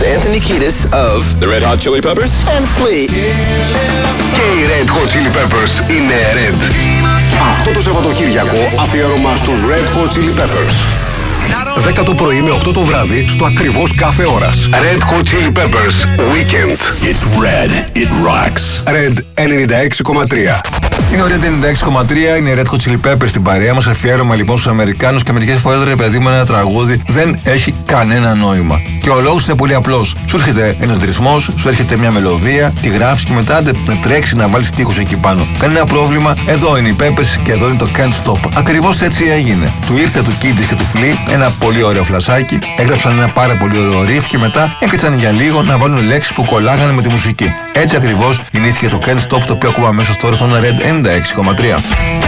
Anthony Kiedis of the Red Hot Chili Peppers and Flea. Και οι Red Hot Chili Peppers είναι Red. Αυτό το Σαββατοκύριακο αφιέρωμα στους Red Hot Chili Peppers. 10 το πρωί με 8 το βράδυ στο ακριβώς κάθε ώρας. Red Hot Chili Peppers Weekend. It's Red. It rocks. Red 96,3. Είναι ο Red 96,3, είναι η Red Hot Chili Peppers στην παρέα μας. Αφιέρωμα λοιπόν στους Αμερικάνους και μερικές φορές, ρε παιδί μου, ένα τραγούδι δεν έχει κανένα νόημα. Και ο λόγος είναι πολύ απλός. Σου έρχεται ένας ρυθμός, σου έρχεται μια μελωδία, τη γράφεις και μετά να τρέξει να βάλεις στίχους εκεί πάνω. Κανένα πρόβλημα, εδώ είναι οι Peppers και εδώ είναι το Can't Stop. Ακριβώς έτσι έγινε. Του ήρθε του Kiedis και του Flea ένα πολύ ωραίο φλασάκι, έγραψαν ένα πάρα πολύ ωραίο riff και μετά έκατσαν για λίγο να βάλουν λέξεις που κολλάγανε με τη μουσική. Έτσι ακριβώς γεννήθηκε το Can't Stop, το οποίο ακούμε αμέσως τώρα στον Red 96,3.